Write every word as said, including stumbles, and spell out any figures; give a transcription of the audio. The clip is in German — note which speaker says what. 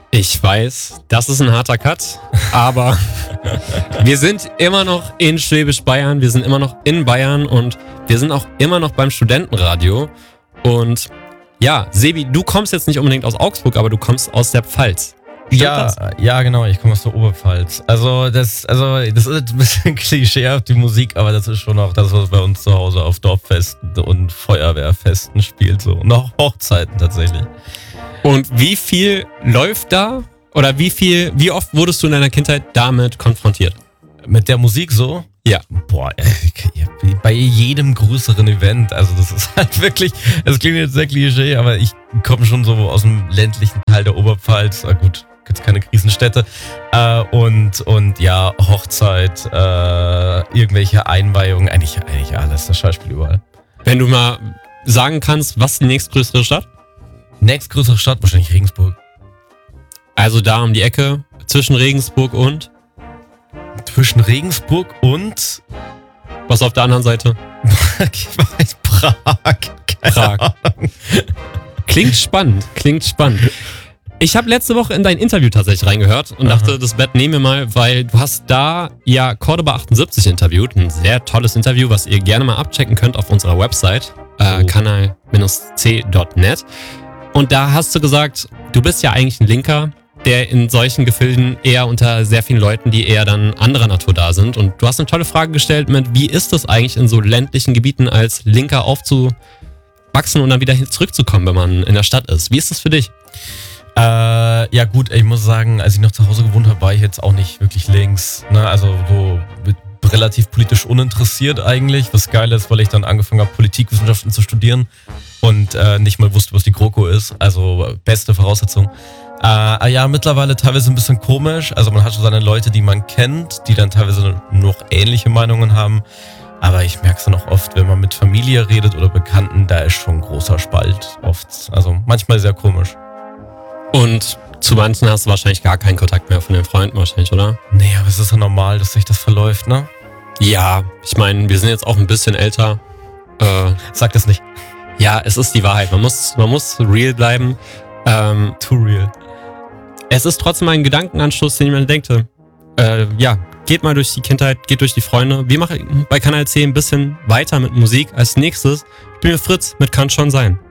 Speaker 1: Ich weiß, das ist ein harter Cut, aber wir sind immer noch in Schwäbisch Bayern, wir sind immer noch in Bayern und wir sind auch immer noch beim Studentenradio. Und ja, Sebi, du kommst jetzt nicht unbedingt aus Augsburg, aber du kommst aus der Pfalz. Stimmt
Speaker 2: ja,
Speaker 1: das?
Speaker 2: ja, genau, ich komme aus der Oberpfalz. Also das, also das ist ein bisschen klischeehaft, die Musik, aber das ist schon auch das, was bei uns zu Hause auf Dorffesten und Feuerwehrfesten spielt. So. Und auch Hochzeiten tatsächlich.
Speaker 1: Und wie viel läuft da? Oder wie viel, wie oft wurdest du in deiner Kindheit damit konfrontiert?
Speaker 2: Mit der Musik so?
Speaker 1: Ja.
Speaker 2: Boah, äh, bei jedem größeren Event. Also das ist halt wirklich, das klingt jetzt sehr klischee, aber ich komme schon so aus dem ländlichen Teil der Oberpfalz. Na gut, gibt's keine Krisenstädte. Äh, und, und ja, Hochzeit, äh, irgendwelche Einweihungen, eigentlich, eigentlich alles, das Schauspiel überall.
Speaker 1: Wenn du mal sagen kannst, was ist die nächstgrößere Stadt?
Speaker 2: Nächstgrößere Stadt, wahrscheinlich Regensburg.
Speaker 1: Also da um die Ecke, zwischen Regensburg und?
Speaker 2: Zwischen Regensburg und?
Speaker 1: Was auf der anderen Seite?
Speaker 2: Prag. Keine
Speaker 1: Prag.
Speaker 2: Ahnung.
Speaker 1: Klingt spannend, klingt spannend. Ich habe letzte Woche in dein Interview tatsächlich reingehört und
Speaker 2: Aha.
Speaker 1: dachte, das Bett nehmen wir mal, weil du hast da ja Cordoba achtundsiebzig interviewt. Ein sehr tolles Interview, was ihr gerne mal abchecken könnt auf unserer Website, äh,
Speaker 2: Oh.
Speaker 1: kanal c punkt net. Und da hast du gesagt, du bist ja eigentlich ein Linker, der in solchen Gefilden eher unter sehr vielen Leuten, die eher dann anderer Natur da sind. Und du hast eine tolle Frage gestellt mit, wie ist es eigentlich in so ländlichen Gebieten als Linker aufzuwachsen und dann wieder hin- zurückzukommen, wenn man in der Stadt ist? Wie ist das für dich?
Speaker 2: Äh, ja gut, ich muss sagen, als ich noch zu Hause gewohnt habe, war ich jetzt auch nicht wirklich links. Ne? Also so mit- relativ politisch uninteressiert eigentlich, was geil ist, weil ich dann angefangen habe, Politikwissenschaften zu studieren und äh, nicht mal wusste, was die GroKo ist. Also beste Voraussetzung. Äh, ja, mittlerweile teilweise ein bisschen komisch. Also man hat schon seine Leute, die man kennt, die dann teilweise noch ähnliche Meinungen haben. Aber ich merke es dann auch oft, wenn man mit Familie redet oder Bekannten, da ist schon ein großer Spalt oft. Also manchmal sehr komisch.
Speaker 1: Und zu manchen hast du wahrscheinlich gar keinen Kontakt mehr von den Freunden wahrscheinlich, oder?
Speaker 2: Nee, aber es ist ja normal, dass sich das verläuft, ne?
Speaker 1: Ja, ich meine, wir sind jetzt auch ein bisschen älter. Äh,
Speaker 2: Sag das nicht.
Speaker 1: ja, es ist die Wahrheit. Man muss, man muss real bleiben. Ähm,
Speaker 2: Too real.
Speaker 1: es ist trotzdem ein Gedankenanstoß, den man denkt. Äh, ja, geht mal durch die Kindheit, geht durch die Freunde. Wir machen bei Kanal C ein bisschen weiter mit Musik. Als nächstes spielen wir Fritz mit Kann schon sein.